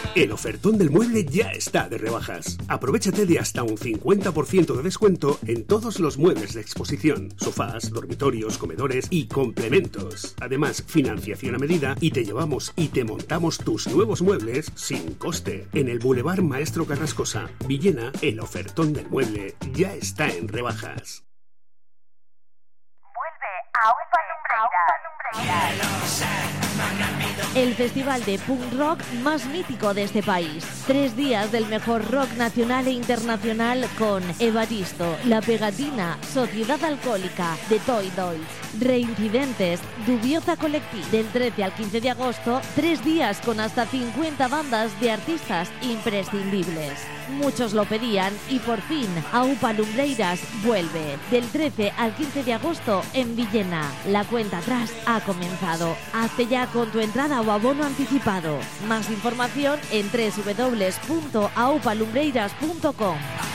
El ofertón del mueble ya está de rebajas. Aprovéchate de hasta un 50% de descuento en todos los muebles de exposición, sofás, dormitorios, comedores y complementos. Además, financiación a medida y te llevamos y te montamos tus nuevos muebles sin coste. En el Boulevard Maestro Carrascosa, Villena, el ofertón del mueble ya está en rebajas. Vuelve a UPA Lumbreras. El festival de punk rock más mítico de este país. 3 días del mejor rock nacional e internacional con Evaristo, La Pegatina, Sociedad Alcohólica, The Toy Dolls, Reincidentes, Dubiosa Collective. Del 13 al 15 de agosto, 3 días con hasta 50 bandas de artistas imprescindibles. Muchos lo pedían y por fin AUPA Lumbreiras vuelve. Del 13 al 15 de agosto en Villena. La cuenta atrás ha comenzado. Hazte ya con tu entrada o abono anticipado. Más información en www.aupalumbreiras.com.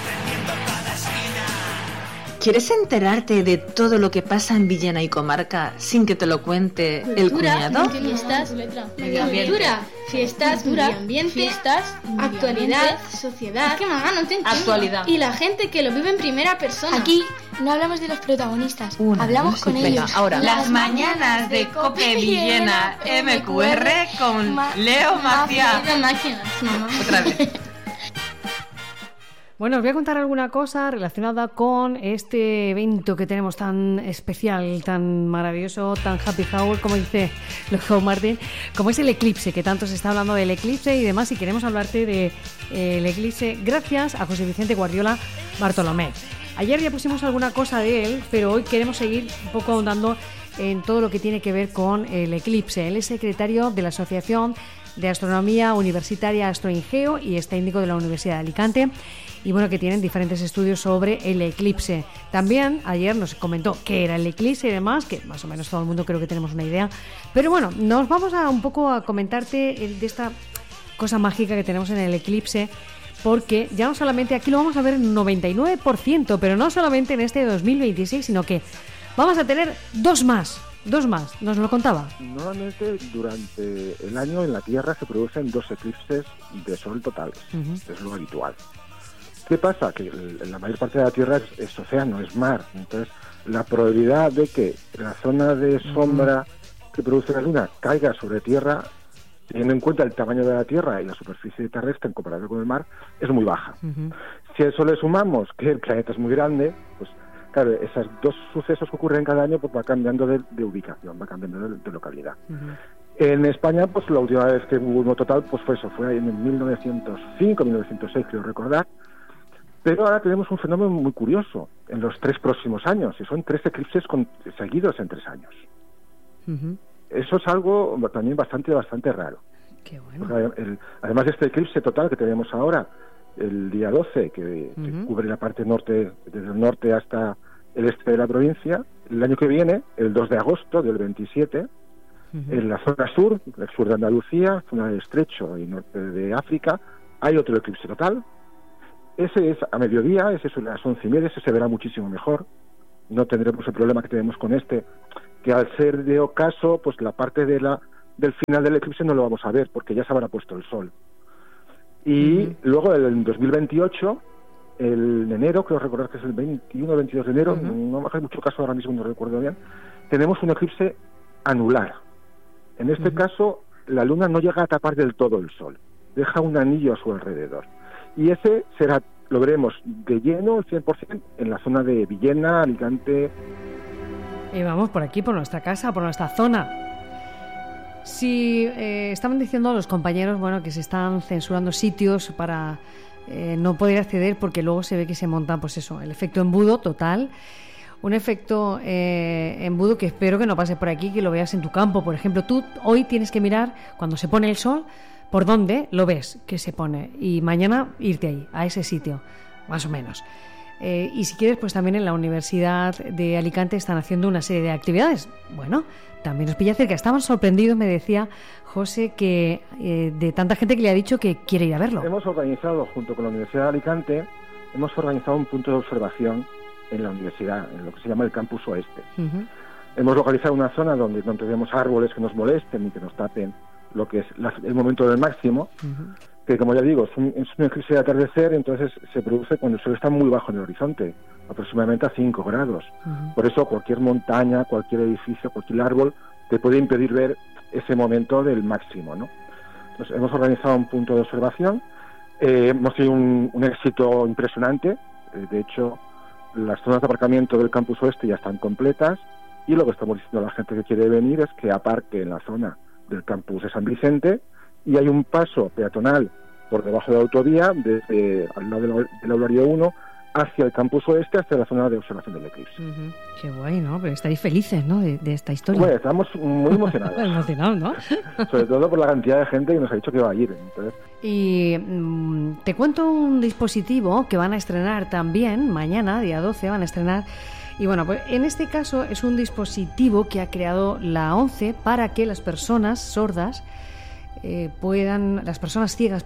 ¿Quieres enterarte de todo lo que pasa en Villena y comarca sin que te lo cuente el cuñado? Fiestas, cultura, fiestas, medio ambiente, fiestas, actualidad, sociedad. Es que mamá, no te entiendo. Actualidad. Y la gente que lo vive en primera persona. Aquí no hablamos de los protagonistas, hablamos con ellos. Ahora, las mañanas de Cope Villena MQR con Leo Macía. Otra vez. Bueno, os voy a contar alguna cosa relacionada con este evento que tenemos tan especial, tan maravilloso, tan happy hour, como dice Lojo Martín, como es el eclipse, que tanto se está hablando del eclipse y demás, y queremos hablarte del eclipse gracias a José Vicente Guardiola Bartolomé. Ayer ya pusimos alguna cosa de él, pero hoy queremos seguir un poco ahondando en todo lo que tiene que ver con el eclipse. Él es secretario de la Asociación de Astronomía Universitaria Astroingeo y es técnico de la Universidad de Alicante, y bueno, que tienen diferentes estudios sobre el eclipse. También ayer nos comentó qué era el eclipse y demás, que más o menos todo el mundo creo que tenemos una idea, pero bueno, nos vamos a un poco a comentarte de esta cosa mágica que tenemos en el eclipse, porque ya no solamente aquí lo vamos a ver en 99%, pero no solamente en este 2026, sino que vamos a tener dos más, nos lo contaba. Normalmente durante el año en la Tierra se producen 2 eclipses de sol totales, es lo habitual. ¿Qué pasa? Que la mayor parte de la Tierra es océano, es mar, entonces la probabilidad de que la zona de sombra que produce la Luna caiga sobre Tierra, teniendo en cuenta el tamaño de la Tierra y la superficie terrestre en comparación con el mar, es muy baja. Si a eso le sumamos que el planeta es muy grande, pues claro, esos 2 sucesos que ocurren cada año pues va cambiando de ubicación, va cambiando de localidad. En España, pues la última vez que hubo uno total, pues fue en 1905, 1906, creo recordar. Pero ahora tenemos un fenómeno muy curioso en los 3 próximos años, y son 3 eclipses seguidos en 3 años. Eso es algo también bastante raro. Qué bueno. Además de este eclipse total que tenemos ahora, el día 12, que cubre la parte norte, desde el norte hasta el este de la provincia, el año que viene, el 2 de agosto del 27, en la zona sur, el sur de Andalucía, zona del Estrecho y norte de África, hay otro eclipse total. Ese es a mediodía, ese es a las 11:30, ese se verá muchísimo mejor. No tendremos el problema que tenemos con este, que al ser de ocaso, pues la parte del final del eclipse no lo vamos a ver, porque ya se habrá puesto el sol. Y luego el 2028, el enero, creo recordar que es el 21 o 22 de enero, no me hace mucho caso ahora mismo, no recuerdo bien, tenemos un eclipse anular. En este caso, la Luna no llega a tapar del todo el sol, deja un anillo a su alrededor. Y ese lo veremos de lleno, el 100%, en la zona de Villena, Alicante. Y vamos por aquí, por nuestra casa, por nuestra zona. Si estaban diciendo los compañeros, bueno, que se están censurando sitios para no poder acceder, porque luego se ve que se monta, pues eso, el efecto embudo total. Un efecto embudo que espero que no pase por aquí, que lo veas en tu campo. Por ejemplo, tú hoy tienes que mirar cuando se pone el sol, por dónde lo ves que se pone, y mañana irte ahí, a ese sitio, más o menos. Y si quieres, pues también en la Universidad de Alicante están haciendo una serie de actividades. Bueno, también nos pilla cerca. Estaban sorprendidos, me decía José, que de tanta gente que le ha dicho que quiere ir a verlo. Hemos organizado, junto con la Universidad de Alicante, un punto de observación en la universidad, en lo que se llama el Campus Oeste. Hemos localizado una zona donde no tenemos árboles que nos molesten ni que nos tapen lo que es el momento del máximo, que como ya digo, es un eclipse de atardecer, entonces se produce cuando el sol está muy bajo en el horizonte, aproximadamente a 5 grados. Por eso cualquier montaña, cualquier edificio, cualquier árbol te puede impedir ver ese momento del máximo, ¿no? Entonces hemos organizado un punto de observación, hemos tenido un éxito impresionante. De hecho, las zonas de aparcamiento del campus oeste ya están completas, y lo que estamos diciendo a la gente que quiere venir es que aparque en la zona del campus de San Vicente, y hay un paso peatonal por debajo de la autovía, desde al lado del aulario 1 hacia el campus oeste, hacia la zona de observación del eclipse. Qué guay, ¿no? Pero estáis felices, ¿no?, de esta historia. Bueno, estamos muy emocionados. Emocionados, ¿no? Sobre todo por la cantidad de gente que nos ha dicho que va a ir. Entonces... Y te cuento un dispositivo que van a estrenar también, mañana, día 12, van a estrenar. Y bueno, pues en este caso es un dispositivo que ha creado la ONCE para que las personas sordas las personas ciegas,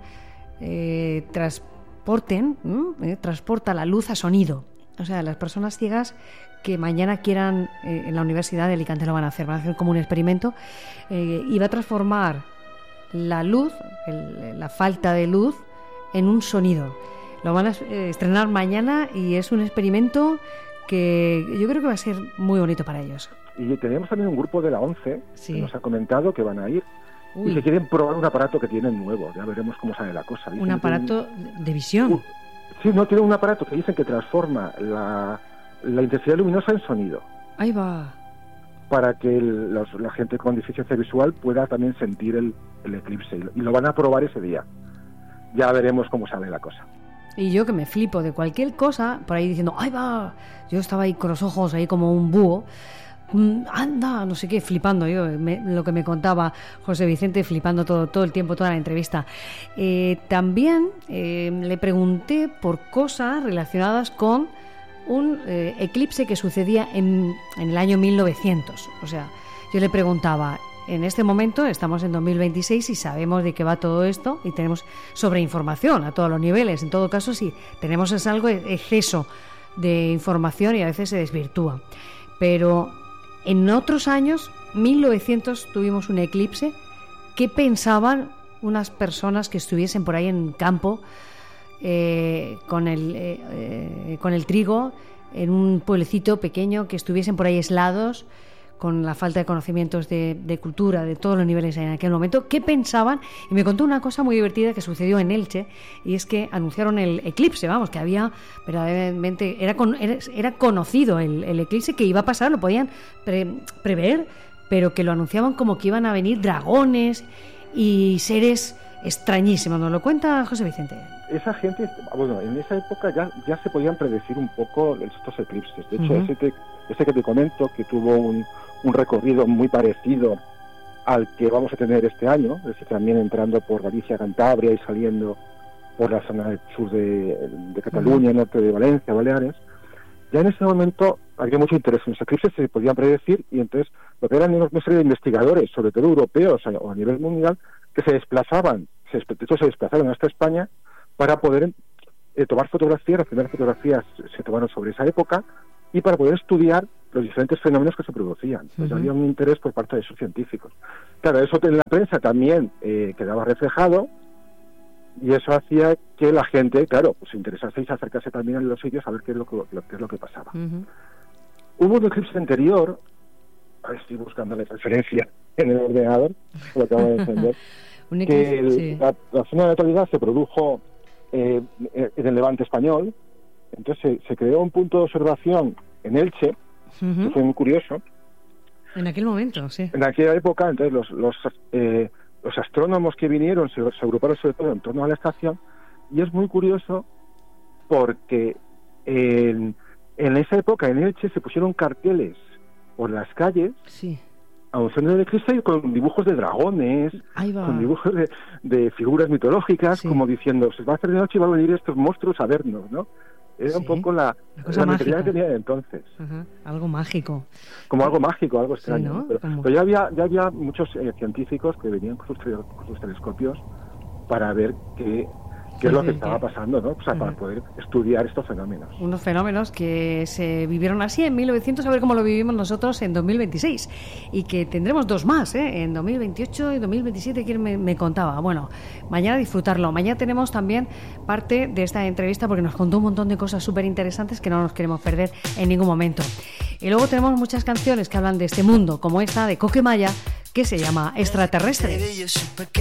transporta la luz a sonido. O sea, las personas ciegas que mañana quieran en la Universidad de Alicante lo van a hacer como un experimento, y va a transformar la luz, la falta de luz, en un sonido. Lo van a estrenar mañana y es un experimento que yo creo que va a ser muy bonito para ellos. Y tenemos también un grupo de la ONCE que nos ha comentado que van a ir. Uy. Y que quieren probar un aparato que tienen nuevo. Ya veremos cómo sale la cosa. Un aparato de visión. Sí, no, tiene un aparato que dicen que transforma la intensidad luminosa en sonido. Ahí va. Para que la gente con deficiencia visual pueda también sentir el eclipse. Y lo van a probar ese día. Ya veremos cómo sale la cosa. Y yo que me flipo de cualquier cosa, por ahí diciendo, ¡ahí va! Yo estaba ahí con los ojos ahí como un búho. Anda, no sé qué, flipando yo, lo que me contaba José Vicente, flipando todo el tiempo, toda la entrevista. También le pregunté por cosas relacionadas con un eclipse que sucedía en el año 1900. O sea, yo le preguntaba, en este momento estamos en 2026 y sabemos de qué va todo esto y tenemos sobreinformación a todos los niveles. En todo caso, sí, tenemos algo exceso de información y a veces se desvirtúa. Pero en otros años, 1900, tuvimos un eclipse. ¿Qué pensaban unas personas que estuviesen por ahí en campo con el trigo, en un pueblecito pequeño, que estuviesen por ahí aislados, con la falta de conocimientos de cultura, de todos los niveles en aquel momento? ¿Qué pensaban? Y me contó una cosa muy divertida que sucedió en Elche, y es que anunciaron el eclipse, que había verdaderamente, era conocido el eclipse que iba a pasar, lo podían prever, pero que lo anunciaban como que iban a venir dragones y seres extrañísimos. ¿Nos lo cuenta José Vicente? Esa gente, en esa época ya se podían predecir un poco estos eclipses. De hecho, ese que te comento, que tuvo un recorrido muy parecido al que vamos a tener este año, es decir, también entrando por Galicia, Cantabria y saliendo por la zona del sur de Cataluña, norte de Valencia, Baleares. Ya en ese momento había mucho interés en los eclipses, se podían predecir, y entonces lo que eran una serie de investigadores, sobre todo europeos o a nivel mundial, que se desplazaron hasta España para poder tomar fotografías. Las primeras fotografías se tomaron sobre esa época, y para poder estudiar los diferentes fenómenos que se producían. Pues había un interés por parte de esos científicos. Claro, eso en la prensa también quedaba reflejado, y eso hacía que la gente, se interesase y se acercase también a los sitios a ver qué es lo que pasaba. Hubo un eclipse anterior, estoy buscando la referencia en el ordenador, lo acabo de encender, que la zona de la actualidad se produjo en el Levante español. Entonces se creó un punto de observación en Elche, que fue muy curioso. En aquel momento, sí. En aquella época, entonces los astrónomos que vinieron se agruparon sobre todo en torno a la estación, y es muy curioso porque en esa época en Elche se pusieron carteles por las calles, anunciando el eclipse, con dibujos de dragones, con dibujos de figuras mitológicas, como diciendo, se va a hacer de noche y van a venir estos monstruos a vernos, ¿no? Era un poco la mentalidad que tenía de entonces. Algo mágico. Como algo mágico, algo extraño. Sí, ¿no? Pero ya había muchos científicos que venían con sus telescopios para ver qué qué es lo que estaba pasando, ¿no? O sea, para poder estudiar estos fenómenos. Unos fenómenos que se vivieron así en 1900, a ver cómo lo vivimos nosotros en 2026. Y que tendremos 2 más, en 2028 y 2027, quien me contaba. Bueno, mañana disfrutarlo. Mañana tenemos también parte de esta entrevista porque nos contó un montón de cosas súper interesantes que no nos queremos perder en ningún momento. Y luego tenemos muchas canciones que hablan de este mundo, como esta de Coquemaya, que se llama Extraterrestre.